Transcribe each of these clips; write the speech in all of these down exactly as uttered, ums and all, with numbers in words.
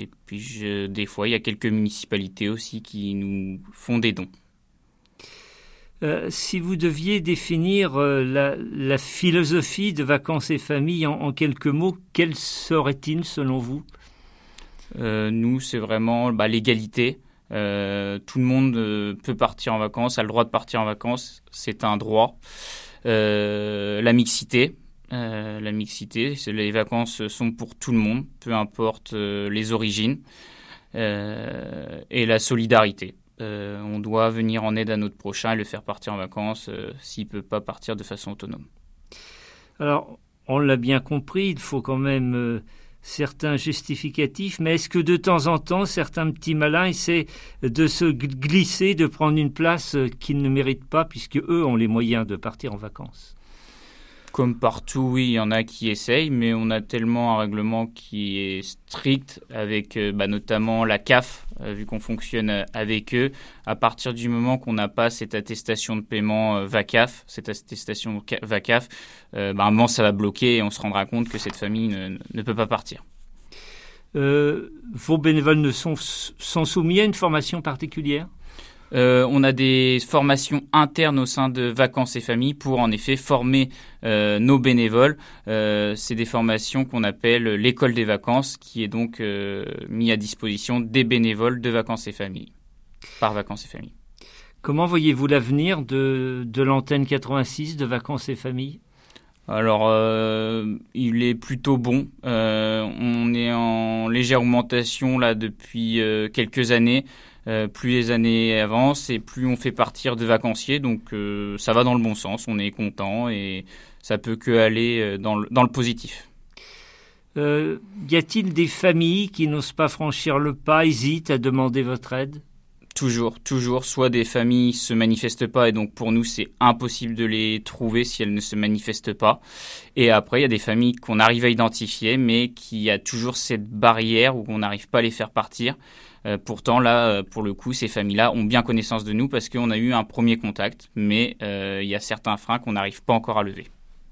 et puis je, des fois, il y a quelques municipalités aussi qui nous font des dons. Euh, si vous deviez définir euh, la, la philosophie de Vacances et Familles en, en quelques mots, quelle serait-il selon vous ? euh, Nous, c'est vraiment bah, l'égalité. Euh, tout le monde euh, peut partir en vacances, a le droit de partir en vacances, c'est un droit. Euh, la mixité, euh, la mixité, c'est, les vacances sont pour tout le monde, peu importe euh, les origines. Euh, et la solidarité. Euh, on doit venir en aide à notre prochain et le faire partir en vacances euh, s'il ne peut pas partir de façon autonome. Alors, on l'a bien compris, il faut quand même euh, certains justificatifs, mais est-ce que de temps en temps, certains petits malins essaient de se glisser, de prendre une place euh, qu'ils ne méritent pas, puisque eux ont les moyens de partir en vacances ? Comme partout, oui, il y en a qui essayent, mais on a tellement un règlement qui est strict avec euh, bah, notamment la C A F, euh, vu qu'on fonctionne avec eux. À partir du moment qu'on n'a pas cette attestation de paiement euh, VACAF, cette attestation VACAF, euh, bah, à un moment ça va bloquer et on se rendra compte que cette famille ne, ne peut pas partir. Euh, vos bénévoles ne sont, sont soumis à une formation particulière ? Euh, on a des formations internes au sein de Vacances et Familles pour en effet former euh, nos bénévoles. Euh, c'est des formations qu'on appelle l'école des vacances qui est donc euh, mis à disposition des bénévoles de Vacances et Familles, par Vacances et Familles. Comment voyez-vous l'avenir de, de l'antenne quatre-vingt-six de Vacances et Familles ? Alors, euh, il est plutôt bon. Euh, on est en légère augmentation là depuis euh, quelques années. Euh, plus les années avancent et plus on fait partir de vacanciers, donc euh, ça va dans le bon sens, on est content et ça peut que aller dans le, dans le positif. Euh, y a-t-il des familles qui n'osent pas franchir le pas, hésitent à demander votre aide ? Toujours, toujours. Soit des familles se manifestent pas et donc pour nous c'est impossible de les trouver si elles ne se manifestent pas. Et après il y a des familles qu'on arrive à identifier mais qui a toujours cette barrière où on n'arrive pas à les faire partir. Euh, pourtant, là, pour le coup, ces familles-là ont bien connaissance de nous parce qu'on a eu un premier contact, mais euh, il y a certains freins qu'on n'arrive pas encore à lever.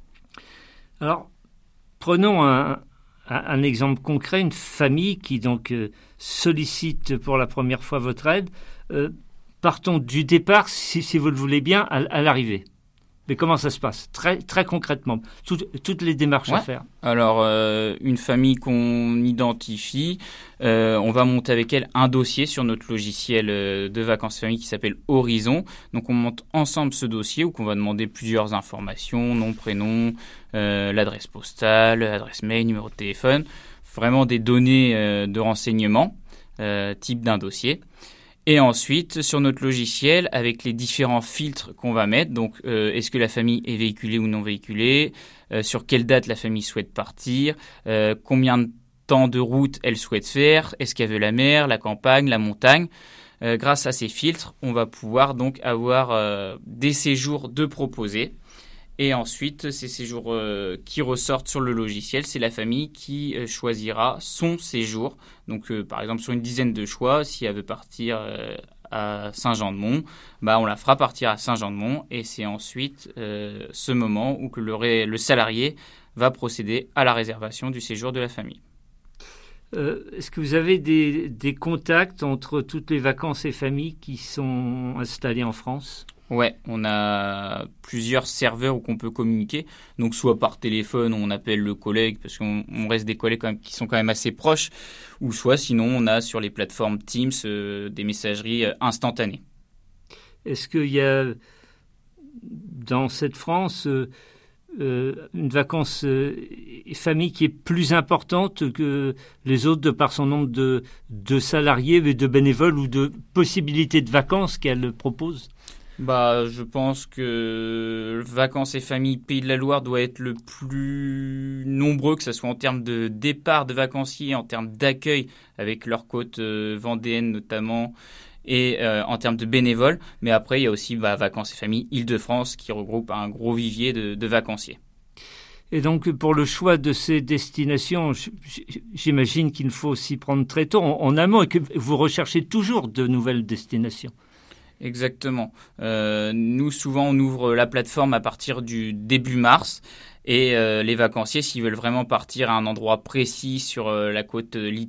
Alors, prenons un, un, un exemple concret, une famille qui donc euh, sollicite pour la première fois votre aide. Euh, partons du départ, si, si vous le voulez bien, à, à l'arrivée. Mais comment ça se passe très, très concrètement, tout, toutes les démarches ouais. à faire. Alors, euh, une famille qu'on identifie, euh, on va monter avec elle un dossier sur notre logiciel de vacances famille qui s'appelle Horizon. Donc, on monte ensemble ce dossier où on va demander plusieurs informations, nom, prénom, euh, l'adresse postale, l'adresse mail, numéro de téléphone, vraiment des données euh, de renseignement, euh, type d'un dossier. Et ensuite, sur notre logiciel, avec les différents filtres qu'on va mettre, donc euh, est-ce que la famille est véhiculée ou non véhiculée, euh, sur quelle date la famille souhaite partir, euh, combien de temps de route elle souhaite faire, est-ce qu'elle veut la mer, la campagne, la montagne. Euh, grâce à ces filtres, on va pouvoir donc avoir euh, des séjours de proposés. Et ensuite, ces séjours euh, qui ressortent sur le logiciel, c'est la famille qui euh, choisira son séjour. Donc, euh, par exemple, sur une dizaine de choix, si elle veut partir euh, à Saint-Jean-de-Mont, bah, on la fera partir à Saint-Jean-de-Mont. Et c'est ensuite euh, ce moment où que le, ré- le salarié va procéder à la réservation du séjour de la famille. Euh, est-ce que vous avez des, des contacts entre toutes les vacances et familles qui sont installées en France ? Ouais, on a plusieurs serveurs où on peut communiquer, donc soit par téléphone, on appelle le collègue parce qu'on on reste des collègues quand même, qui sont quand même assez proches, ou soit sinon on a sur les plateformes Teams euh, des messageries euh, instantanées. Est-ce qu'il y a dans cette France euh, euh, une vacance euh, famille qui est plus importante que les autres de par son nombre de, de salariés, de bénévoles ou de possibilités de vacances qu'elle propose ? Bah, je pense que Vacances et Familles Pays de la Loire doit être le plus nombreux, que ce soit en termes de départ de vacanciers, en termes d'accueil avec leur côte euh, vendéenne notamment, et euh, en termes de bénévoles. Mais après, il y a aussi bah, Vacances et Familles Île-de-France qui regroupe un gros vivier de, de vacanciers. Et donc, pour le choix de ces destinations, j'imagine qu'il faut s'y prendre très tôt, en, en amont, et que vous recherchez toujours de nouvelles destinations. Exactement. Euh, nous, souvent, on ouvre la plateforme à partir du début mars et euh, les vacanciers, s'ils veulent vraiment partir à un endroit précis sur euh, la côte littorale,